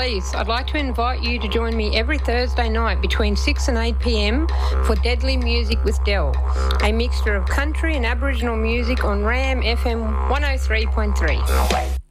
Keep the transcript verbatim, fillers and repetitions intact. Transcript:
Keith, I'd like to invite you to join me every Thursday night between six and eight p.m. for Deadly Music with Del, a mixture of country and Aboriginal music on RAM F M one oh three point three.